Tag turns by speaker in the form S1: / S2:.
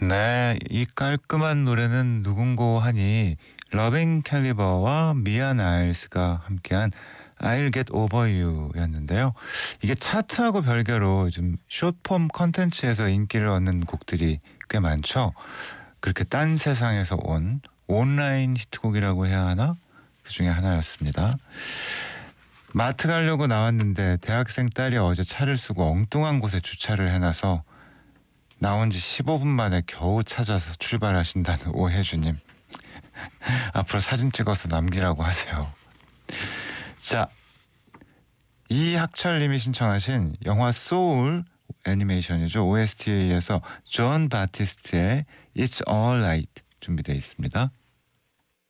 S1: 네, 이 깔끔한 노래는 누군고 하니 러빙 캘리버와 미아 나일스가 함께한 I'll Get Over You였는데요. 이게 차트하고 별개로 좀 숏폼 컨텐츠에서 인기를 얻는 곡들이 꽤 많죠. 그렇게 딴 세상에서 온 온라인 히트곡이라고 해야 하나? 그 중에 하나였습니다. 마트 가려고 나왔는데 대학생 딸이 어제 차를 쓰고 엉뚱한 곳에 주차를 해놔서 나온 지 15분 만에 겨우 찾아서 출발하신다는 오혜주님. 앞으로 사진 찍어서 남기라고 하세요. 자, 이학철님이 신청하신 영화 소울 애니메이션이죠. OST에서 존 바티스트의 It's Alright 준비되어 있습니다.